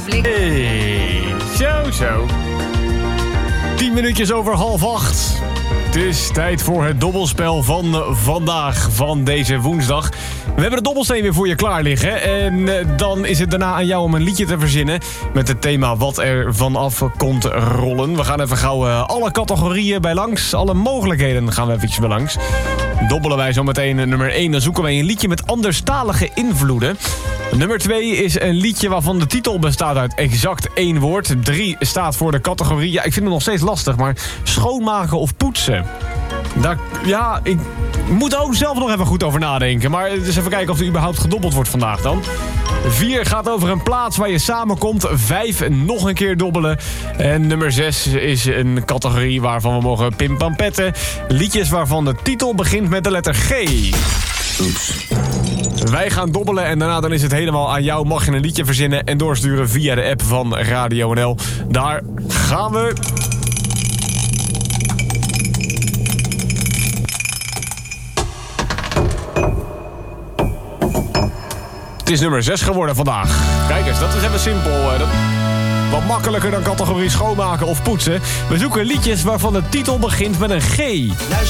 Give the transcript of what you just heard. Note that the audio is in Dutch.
Hey, zo. 10 minuutjes over 7:30. Het is tijd voor het dobbelspel van vandaag, van deze woensdag. We hebben de dobbelsteen weer voor je klaar liggen. En dan is het daarna aan jou om een liedje te verzinnen met het thema wat er vanaf komt rollen. We gaan even gauw alle categorieën bij langs. Alle mogelijkheden gaan we eventjes bij langs. Dobbelen wij zo meteen nummer 1. Dan zoeken wij een liedje met anderstalige invloeden. Nummer 2 is een liedje waarvan de titel bestaat uit exact 1 woord. 3 staat voor de categorie, ja, ik vind het nog steeds lastig, maar schoonmaken of poetsen. Ik moet er ook zelf nog even goed over nadenken. Maar dus even kijken of er überhaupt gedobbeld wordt vandaag dan. 4 gaat over een plaats waar je samenkomt. 5 nog een keer dobbelen. En nummer 6 is een categorie waarvan we mogen pimpampetten. Liedjes waarvan de titel begint met de letter G. Oeps. Wij gaan dobbelen en daarna dan is het helemaal aan jou. Mag je een liedje verzinnen en doorsturen via de app van Radio NL. Daar gaan we. Het is nummer 6 geworden vandaag. Kijk eens, dat is even simpel. Wat makkelijker dan categorie schoonmaken of poetsen. We zoeken liedjes waarvan de titel begint met een G.